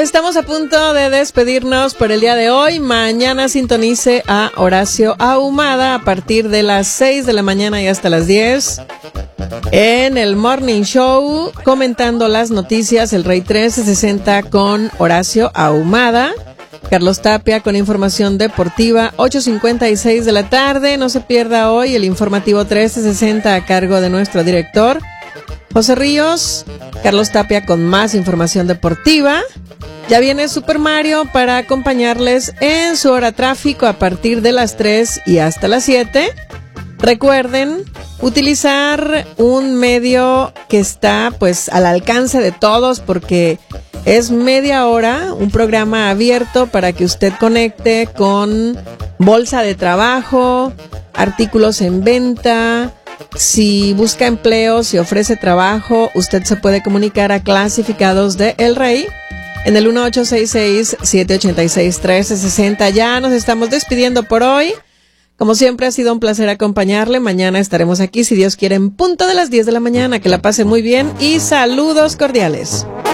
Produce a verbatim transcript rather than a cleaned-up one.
Estamos a punto de despedirnos por el día de hoy. Mañana sintonice a Horacio Ahumada a partir de las seis de la mañana y hasta las diez. En el Morning Show, comentando las noticias, el Rey trescientos sesenta con Horacio Ahumada. Carlos Tapia con información deportiva, ocho cincuenta y seis de la tarde. No se pierda hoy el informativo trescientos sesenta a cargo de nuestro director, José Ríos. Carlos Tapia con más información deportiva. Ya viene Super Mario para acompañarles en su hora tráfico a partir de las tres y hasta las siete. Recuerden utilizar un medio que está pues al alcance de todos porque es media hora, un programa abierto para que usted conecte con bolsa de trabajo, artículos en venta. Si busca empleo, si ofrece trabajo, usted se puede comunicar a Clasificados de El Rey en el uno ocho seis seis, siete ocho seis, uno tres seis cero. Ya nos estamos despidiendo por hoy. Como siempre ha sido un placer acompañarle. Mañana estaremos aquí, si Dios quiere, en punto de las diez de la mañana. Que la pase muy bien y saludos cordiales.